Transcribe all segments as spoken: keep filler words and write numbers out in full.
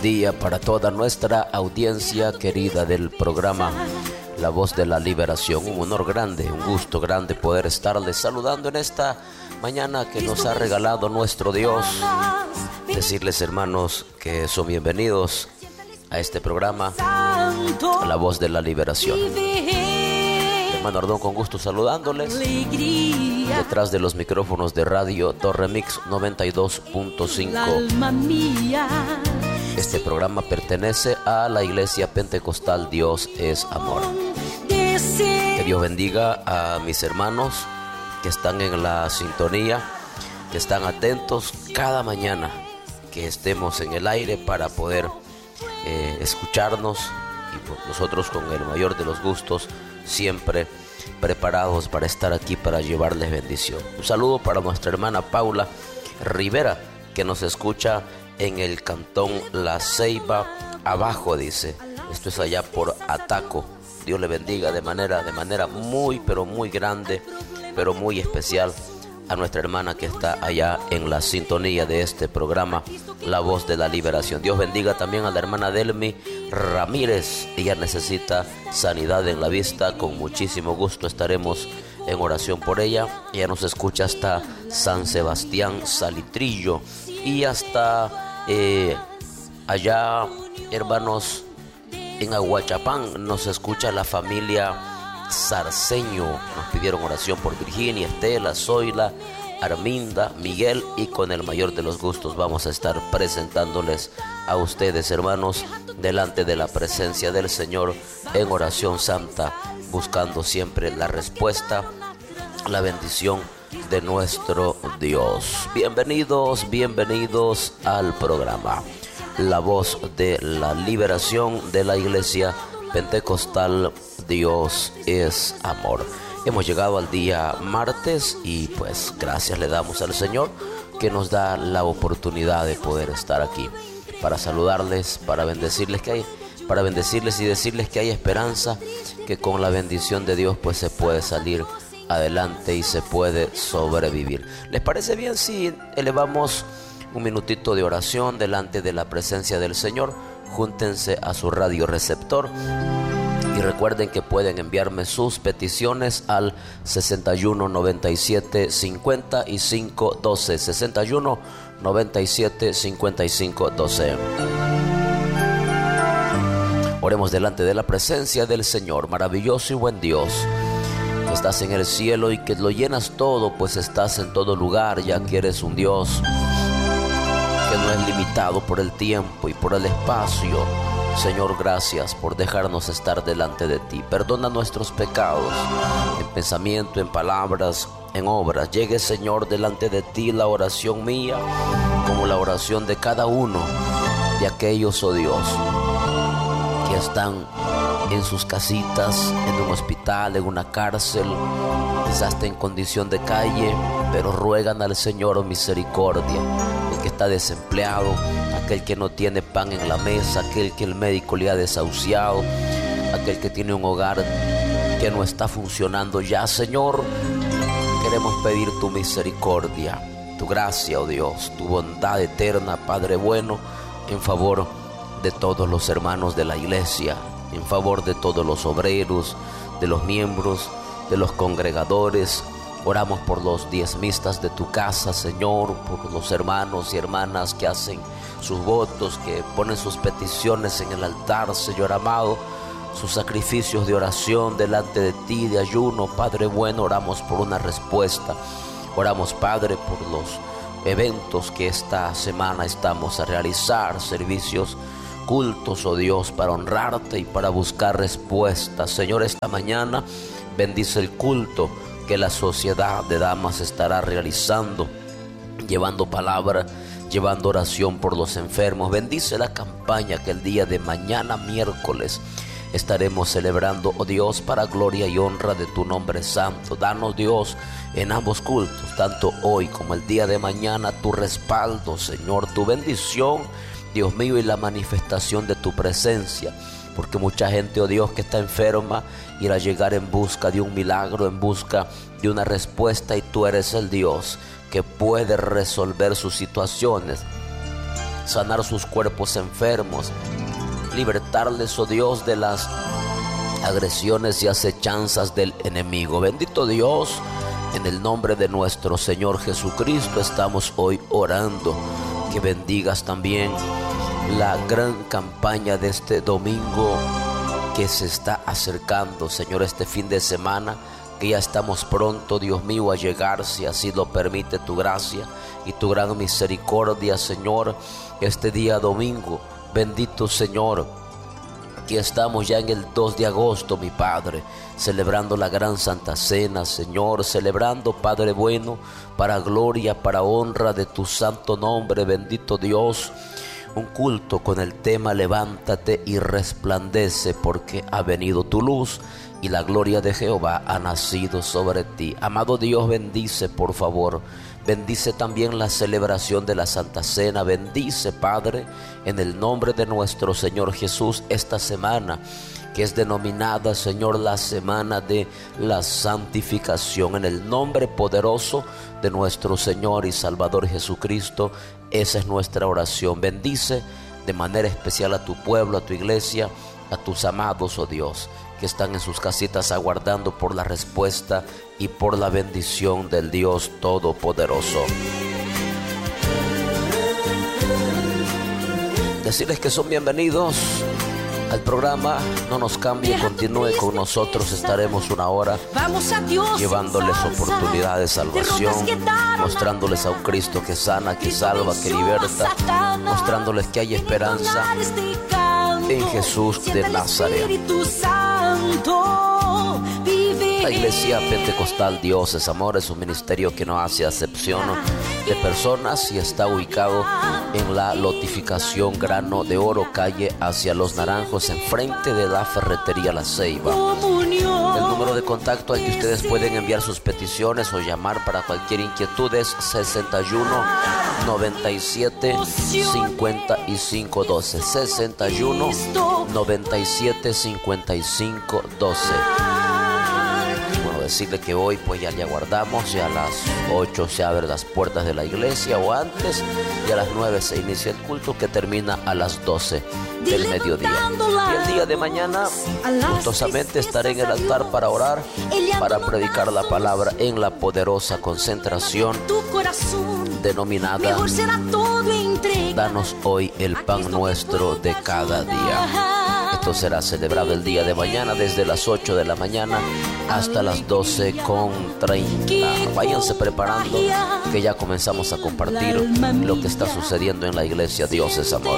buen día para toda nuestra audiencia querida del programa La Voz de la Liberación. Un honor grande, un gusto grande poder estarles saludando en esta mañana que nos ha regalado nuestro Dios. Decirles, hermanos, que son bienvenidos a este programa La Voz de la Liberación. Hermano Ardón, con gusto saludándoles detrás de los micrófonos de Radio Torremix noventa y dos punto cinco. Este programa pertenece a la Iglesia Pentecostal Dios es Amor. Que Dios bendiga a mis hermanos que están en la sintonía, que están atentos cada mañana que estemos en el aire para poder eh, escucharnos, y pues nosotros con el mayor de los gustos siempre preparados para estar aquí para llevarles bendición. Un saludo para nuestra hermana Paula Rivera, que nos escucha en el cantón La Ceiba abajo, dice. Esto es allá por Ataco. Dios le bendiga de manera, de manera muy, pero muy grande, pero muy especial a nuestra hermana que está allá en la sintonía de este programa, La Voz de la Liberación. Dios bendiga también a la hermana Delmi Ramírez. Ella necesita sanidad en la vista. Con muchísimo gusto estaremos en oración por ella. Ella nos escucha hasta San Sebastián Salitrillo y hasta eh, allá, hermanos, en Aguachapán nos escucha la familia Sarceño. Nos pidieron oración por Virginia, Estela, Zoila, Arminda, Miguel, y con el mayor de los gustos vamos a estar presentándoles a ustedes, hermanos, delante de la presencia del Señor en oración santa, buscando siempre la respuesta, la bendición de nuestro Dios. Bienvenidos, bienvenidos al programa La Voz de la Liberación de la Iglesia Pentecostal Dios es Amor. Hemos llegado al día martes y pues gracias le damos al Señor que nos da la oportunidad de poder estar aquí para saludarles, para bendecirles que hay, para bendecirles y decirles que hay esperanza, que con la bendición de Dios pues se puede salir adelante y se puede sobrevivir. ¿Les parece bien si elevamos un minutito de oración delante de la presencia del Señor? Júntense a su radio receptor y recuerden que pueden enviarme sus peticiones al sesenta y uno, noventa y siete, cincuenta y cinco, doce. sesenta y uno, noventa y siete, cincuenta y cinco, doce. Oremos delante de la presencia del Señor. Maravilloso y buen Dios, que estás en el cielo y que lo llenas todo, pues estás en todo lugar, ya que eres un Dios que no es limitado por el tiempo y por el espacio. Señor, gracias por dejarnos estar delante de ti. Perdona nuestros pecados en pensamiento, en palabras, en obras. Llegue, Señor, delante de ti la oración mía como la oración de cada uno de aquellos, oh Dios, que están en sus casitas, en un hospital, en una cárcel, quizás hasta en condición de calle, pero ruegan al Señor, oh misericordia. El que está desempleado, aquel que no tiene pan en la mesa, aquel que el médico le ha desahuciado, aquel que tiene un hogar que no está funcionando ya, Señor, queremos pedir tu misericordia, tu gracia, oh Dios, tu bondad eterna, Padre bueno, en favor de todos los hermanos de la iglesia, en favor de todos los obreros, de los miembros, de los congregadores. Oramos por los diezmistas de tu casa, Señor, por los hermanos y hermanas que hacen sus votos, que ponen sus peticiones en el altar, Señor amado, sus sacrificios de oración delante de ti, de ayuno. Padre bueno, oramos por una respuesta. Oramos, Padre, por los eventos que esta semana estamos a realizar, servicios, cultos, oh Dios, para honrarte y para buscar respuestas. Señor, esta mañana bendice el culto que la Sociedad de Damas estará realizando, llevando palabra, llevando oración por los enfermos. Bendice la campaña que el día de mañana, miércoles, estaremos celebrando, oh Dios, para gloria y honra de tu nombre santo. Danos, Dios, en ambos cultos, tanto hoy como el día de mañana, tu respaldo, Señor, tu bendición, Dios mío, y la manifestación de tu presencia. Porque mucha gente, oh Dios, que está enferma, irá a llegar en busca de un milagro, en busca de una respuesta, y tú eres el Dios que puede resolver sus situaciones. sanar sus cuerpos enfermos, libertarles, oh Dios, de las agresiones y acechanzas del enemigo. Bendito Dios, en el nombre de nuestro Señor Jesucristo estamos hoy orando que bendigas también la gran campaña de este domingo que se está acercando, Señor, este fin de semana, que ya estamos pronto, Dios mío, a llegar, si así lo permite tu gracia y tu gran misericordia, Señor, este día domingo. Bendito Señor, aquí estamos ya en el dos de agosto, mi Padre, celebrando la gran Santa Cena, Señor, celebrando, Padre bueno, para gloria, para honra de tu santo nombre, bendito Dios. Un culto con el tema levántate y resplandece, porque ha venido tu luz y la gloria de Jehová ha nacido sobre ti. Amado Dios, bendice por favor, bendice también la celebración de la Santa Cena. Bendice, Padre, en el nombre de nuestro Señor Jesús, esta semana que es denominada, Señor, la semana de la santificación. En el nombre poderoso de nuestro Señor y Salvador Jesucristo, esa es nuestra oración. Bendice de manera especial a tu pueblo, a tu iglesia, a tus amados, oh Dios, que están en sus casitas aguardando por la respuesta y por la bendición del Dios Todopoderoso. Decirles que son bienvenidos al programa. No nos cambie, continúe con nosotros. Estaremos una hora llevándoles oportunidad de salvación, mostrándoles a un Cristo que sana, que salva, que liberta, mostrándoles que hay esperanza en Jesús de Nazaret. La Iglesia Pentecostal Dios es Amor es un ministerio que no hace acepción de personas y está ubicado en la lotificación Grano de Oro, calle Hacia los Naranjos, enfrente de la ferretería La Ceiba. El número de contacto al que ustedes pueden enviar sus peticiones o llamar para cualquier inquietud es sesenta y uno, noventa y siete, cincuenta y cinco, doce. sesenta y uno, noventa y siete, cincuenta y cinco, doce. Decirle que hoy pues ya le aguardamos, ya a las ocho se abren las puertas de la iglesia o antes, y a las nueve se inicia el culto que termina a las doce del mediodía. Y el día de mañana gustosamente estaré en el altar para orar, para predicar la palabra en la poderosa concentración denominada Danos hoy el pan nuestro de cada día. Esto será celebrado el día de mañana desde las ocho de la mañana hasta las doce con treinta. Váyanse preparando que ya comenzamos a compartir lo que está sucediendo en la iglesia Dios es Amor.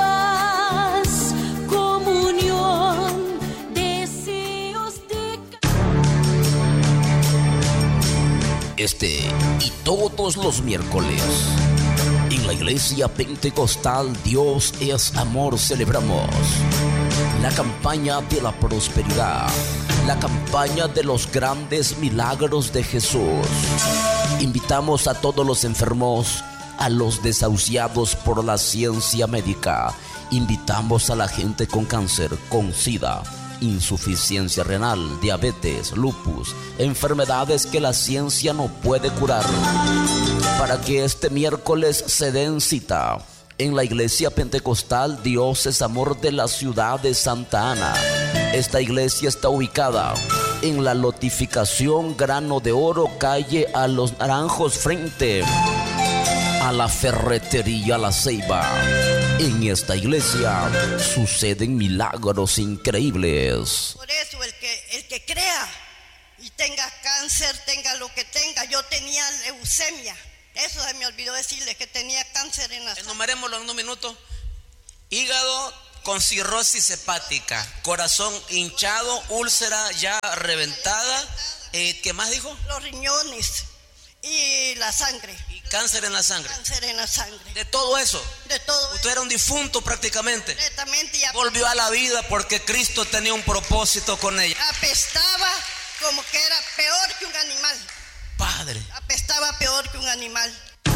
Este y todos los miércoles en la iglesia Pentecostal Dios es Amor celebramos la campaña de la prosperidad, la campaña de los grandes milagros de Jesús. Invitamos a todos los enfermos, a los desahuciados por la ciencia médica. Invitamos a la gente con cáncer, con SIDA, insuficiencia renal, diabetes, lupus, enfermedades que la ciencia no puede curar, para que este miércoles se den cita en la iglesia Pentecostal Dios es Amor de la ciudad de Santa Ana. Esta iglesia está ubicada en la lotificación Grano de Oro, calle A los Naranjos, frente a la ferretería La Ceiba. En esta iglesia suceden milagros increíbles. Por eso el que, el que crea y tenga cáncer, tenga lo que tenga. Yo tenía leucemia. Eso se me olvidó decirle, que tenía cáncer en la sangre. Enumerémoslo en un minuto. Hígado con cirrosis hepática, corazón hinchado, úlcera ya reventada. Eh, ¿Qué más dijo? Los riñones y la sangre. Y cáncer en la sangre. Cáncer en la sangre. De todo eso. De todo. Usted eso. era un difunto prácticamente. Completamente. Ya volvió a la vida porque Cristo tenía un propósito con ella. Apestaba como que era peor que un animal. Padre. Apestaba peor que un animal.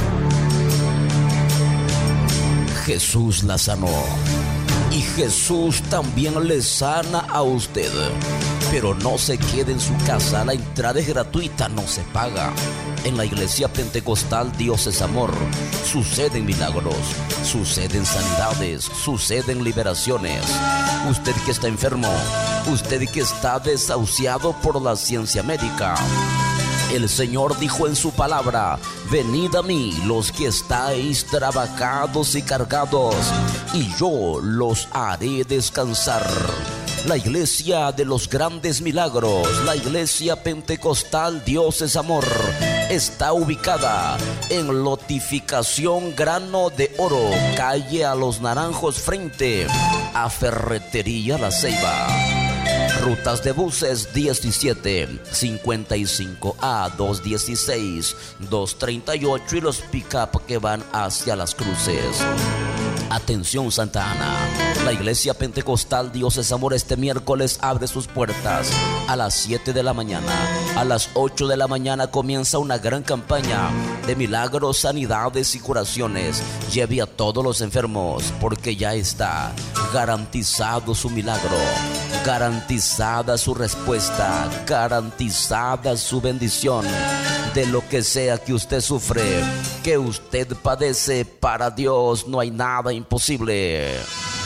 Jesús la sanó. Y Jesús también le sana a usted. Pero no se quede en su casa, la entrada es gratuita, no se paga. En la iglesia pentecostal Dios es amor. Suceden milagros, suceden sanidades, suceden liberaciones. Usted que está enfermo, usted que está desahuciado por la ciencia médica, el Señor dijo en su palabra: venid a mí los que estáis trabajados y cargados, y yo los haré descansar. La iglesia de los grandes milagros, la iglesia pentecostal Dios es amor, está ubicada en Lotificación Grano de Oro, calle A Los Naranjos, frente a Ferretería La Ceiba. Rutas de buses diecisiete, cincuenta y cinco A, doscientos dieciséis, doscientos treinta y ocho y los pick-up que van hacia Las Cruces. Atención Santa Ana, la iglesia pentecostal Dios es amor este miércoles abre sus puertas a las siete de la mañana. A las ocho de la mañana comienza una gran campaña de milagros, sanidades y curaciones. Lleve a todos los enfermos porque ya está garantizado su milagro, garantizada su respuesta, garantizada su bendición. De lo que sea que usted sufre, que usted padece, para Dios no hay nada imposible.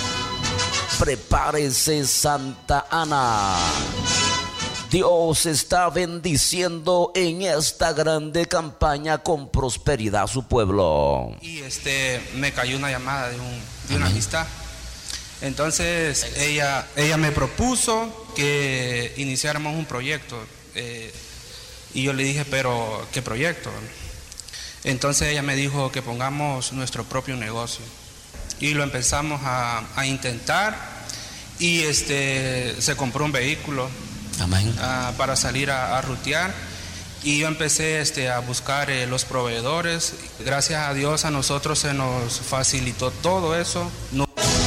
Prepárese Santa Ana. Dios está bendiciendo en esta grande campaña con prosperidad a su pueblo. Y este me cayó una llamada de, un, de una amistad. Entonces ella, ella me propuso que iniciáramos un proyecto. Eh, y yo le dije, pero ¿qué proyecto? Entonces ella me dijo que pongamos nuestro propio negocio. Y lo empezamos a, a intentar. Y este se compró un vehículo. Amén. Uh, para salir a, a rutear. Y yo empecé este, a buscar eh, los proveedores. Gracias a Dios a nosotros se nos facilitó todo eso. No...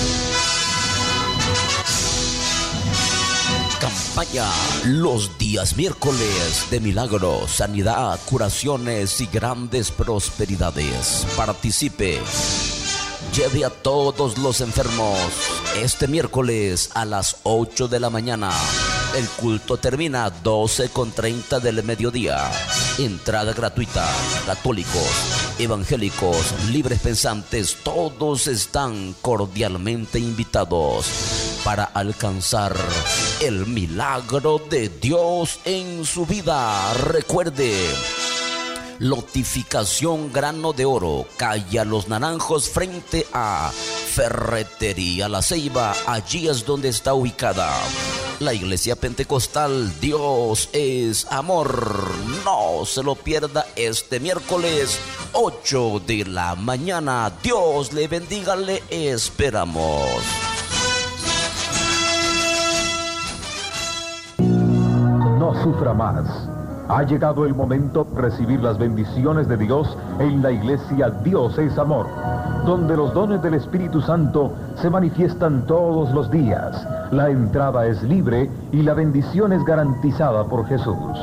Campaña los días miércoles de milagros, sanidad, curaciones y grandes prosperidades. Participe. Lleve a todos los enfermos este miércoles a las ocho de la mañana. El culto termina a doce con treinta del mediodía. Entrada gratuita. Católicos, evangélicos, libres pensantes, todos están cordialmente invitados para alcanzar el milagro de Dios en su vida. Recuerde, Lotificación Grano de Oro, calle A Los Naranjos, frente a Ferretería La Ceiba. Allí es donde está ubicada la iglesia pentecostal Dios es amor. No se lo pierda este miércoles ocho de la mañana. Dios le bendiga, le esperamos. No sufra más. Ha llegado el momento de recibir las bendiciones de Dios en la iglesia Dios es amor, donde los dones del Espíritu Santo se manifiestan todos los días. La entrada es libre y la bendición es garantizada por Jesús.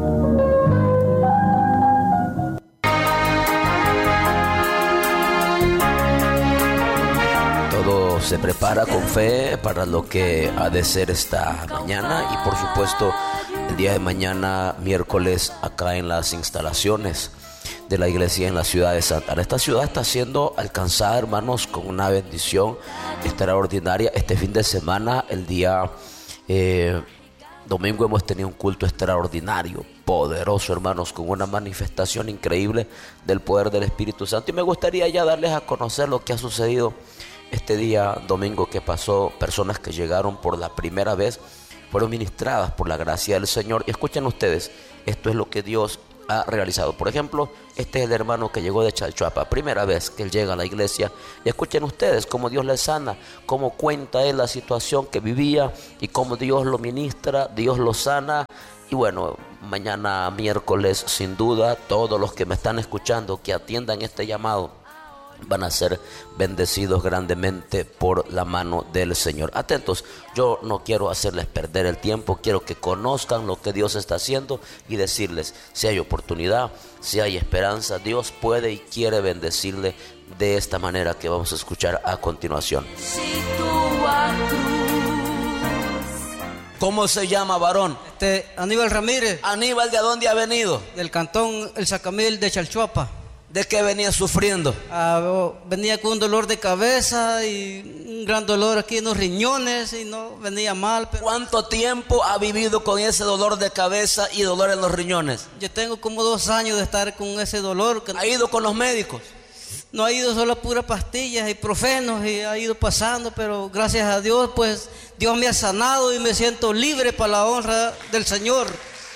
Todo se prepara con fe para lo que ha de ser esta mañana y por supuesto el día de mañana, miércoles, acá en las instalaciones de la iglesia en la ciudad de Santa Ana. Esta ciudad está siendo alcanzada, hermanos, con una bendición extraordinaria. Este fin de semana, el día eh, domingo, hemos tenido un culto extraordinario, poderoso, hermanos, con una manifestación increíble del poder del Espíritu Santo. Y me gustaría ya darles a conocer lo que ha sucedido este día domingo que pasó. Personas que llegaron por la primera vez fueron ministradas por la gracia del Señor. Y escuchen ustedes, esto es lo que Dios ha realizado. Por ejemplo, este es el hermano que llegó de Chalchuapa, primera vez que él llega a la iglesia. Y escuchen ustedes cómo Dios le sana, cómo cuenta él la situación que vivía y cómo Dios lo ministra, Dios lo sana. Y bueno, mañana miércoles, sin duda, todos los que me están escuchando que atiendan este llamado van a ser bendecidos grandemente por la mano del Señor. Atentos, yo no quiero hacerles perder el tiempo, quiero que conozcan lo que Dios está haciendo y decirles, si hay oportunidad, si hay esperanza, Dios puede y quiere bendecirle de esta manera que vamos a escuchar a continuación. ¿Cómo se llama, varón? Este, Aníbal Ramírez. Aníbal, ¿de dónde ha venido? Del cantón El Sacamil de Chalchuapa. ¿De qué venía sufriendo? Ah, oh, venía con un dolor de cabeza y un gran dolor aquí en los riñones y no venía mal. Pero ¿Cuánto tiempo ha vivido con ese dolor de cabeza y dolor en los riñones? yo tengo como dos años de estar con ese dolor. Que ¿Ha ido con los médicos? no ha ido solo a puras pastillas y profenos y ha ido pasando, pero gracias a Dios, pues Dios me ha sanado y me siento libre para la honra del Señor.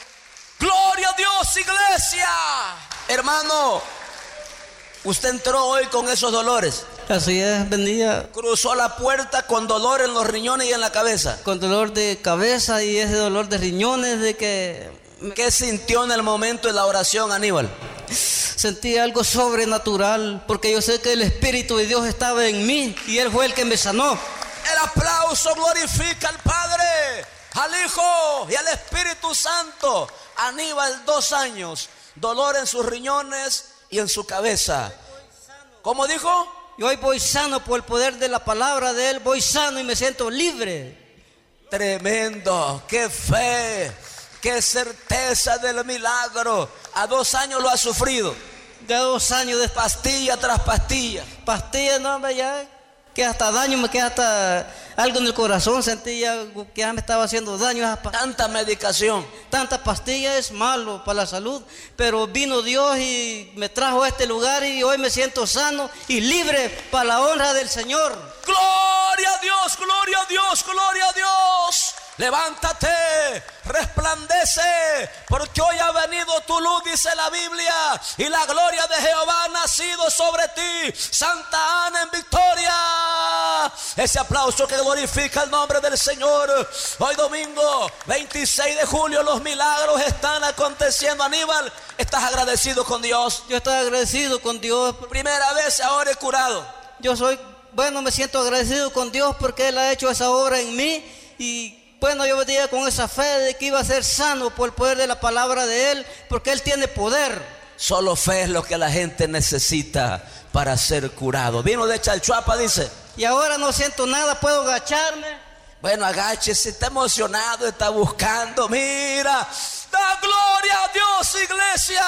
¡Gloria a Dios, iglesia! Hermano, usted entró hoy con esos dolores. Así es, venía Cruzó la puerta con dolor en los riñones y en la cabeza. con dolor de cabeza y ese dolor de riñones, de que ¿Qué sintió en el momento de la oración, Aníbal? sentí algo sobrenatural, porque yo sé que el Espíritu de Dios estaba en mí y Él fue el que me sanó. El aplauso glorifica al Padre, al Hijo y al Espíritu Santo. Aníbal, dos años, dolor en sus riñones y en su cabeza. ¿Cómo dijo? Y hoy voy sano por el poder de la palabra de Él, voy sano y me siento libre. Tremendo, qué fe, qué certeza del milagro. A dos años lo ha sufrido, Ya dos años de pastilla tras pastilla. pastillas, no, hombre, ya que hasta daño, me queda hasta algo en el corazón, sentí ya que ya me estaba haciendo daño. Esas pa- Tanta medicación. Tanta pastilla es malo para la salud, pero vino Dios y me trajo a este lugar y hoy me siento sano y libre para la honra del Señor. Gloria a Dios, gloria a Dios, gloria a Dios. Levántate, resplandece, porque hoy ha venido tu luz, dice la Biblia, y la gloria de Jehová ha nacido sobre ti. Santa Ana en victoria. Ese aplauso que glorifica el nombre del Señor. Hoy domingo veintiséis de julio los milagros están aconteciendo. Aníbal, ¿estás agradecido con Dios? Yo estoy agradecido con Dios. Primera vez ahora he curado. Yo soy, bueno, me siento agradecido con Dios porque Él ha hecho esa obra en mí y bueno, yo venía con esa fe de que iba a ser sano por el poder de la palabra de Él, porque Él tiene poder. Solo fe es lo que la gente necesita para ser curado. Vino de Chalchuapa, dice. Y ahora no siento nada, puedo agacharme. Bueno, agáchese, está emocionado, está buscando. Mira, da gloria a Dios, iglesia.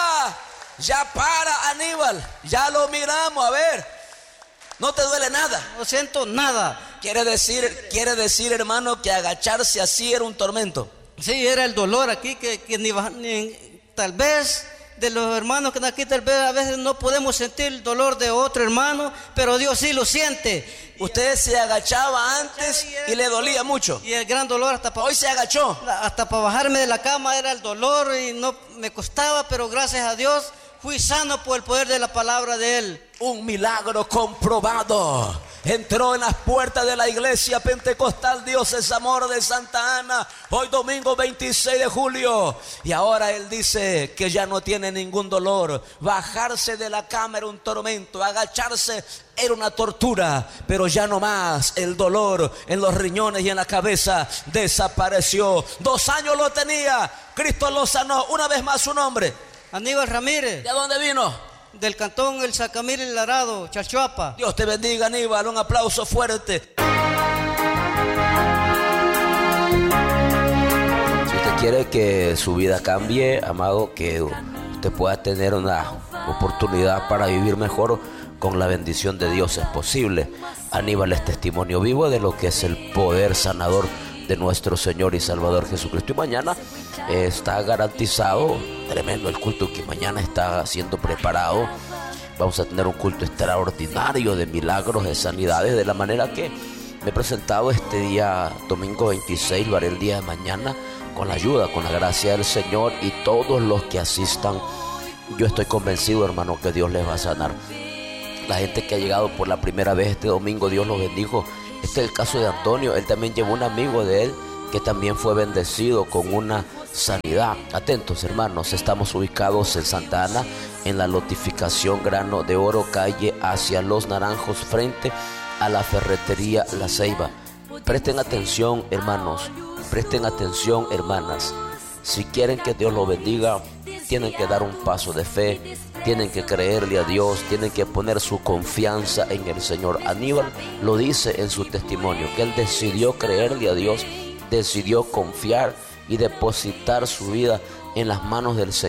Ya para, Aníbal, ya lo miramos, a ver. No te duele nada. No siento nada. Quiere decir, quiere decir, hermano, que agacharse así era un tormento. Sí, era el dolor aquí que, que ni, ni tal vez de los hermanos que están aquí, tal vez a veces no podemos sentir el dolor de otro hermano, pero Dios sí lo siente. Usted se agachaba antes y le dolía mucho. Y el gran dolor hasta para Hoy se agachó. hasta para bajarme de la cama era el dolor y no me costaba, pero gracias a Dios fui sano por el poder de la palabra de Él. Un milagro comprobado. Entró en las puertas de la iglesia pentecostal Dios es Amor de Santa Ana. Hoy domingo veintiséis de julio. Y ahora él dice que ya no tiene ningún dolor. Bajarse de la cama era un tormento. Agacharse era una tortura. Pero ya no más. El dolor en los riñones y en la cabeza desapareció. Dos años lo tenía. Cristo lo sanó. Una vez más su nombre. Aníbal Ramírez. ¿De dónde vino? Del cantón El Sacamil El Arado, Chalchuapa. Dios te bendiga, Aníbal. Un aplauso fuerte. Si usted quiere que su vida cambie, amado, que usted pueda tener una oportunidad para vivir mejor con la bendición de Dios, es posible. Aníbal es testimonio vivo de lo que es el poder sanador de nuestro Señor y Salvador Jesucristo. Y mañana eh, está garantizado, tremendo el culto que mañana está siendo preparado. Vamos a tener un culto extraordinario de milagros, de sanidades, de la manera que me he presentado este día, domingo veintiséis, lo haré el día de mañana, con la ayuda, con la gracia del Señor, y todos los que asistan, yo estoy convencido, hermano, que Dios les va a sanar. La gente que ha llegado por la primera vez este domingo, Dios los bendijo. Este es el caso de Antonio. Él también llevó un amigo de él que también fue bendecido con una sanidad. Atentos, hermanos, estamos ubicados en Santa Ana, en la lotificación Grano de Oro, calle hacia Los Naranjos, frente a la ferretería La Ceiba. Presten atención, hermanos, presten atención, hermanas. Si quieren que Dios los bendiga, tienen que dar un paso de fe, tienen que creerle a Dios, tienen que poner su confianza en el Señor. Aníbal lo dice en su testimonio, que él decidió creerle a Dios decidió confiar y depositar su vida en las manos del Señor.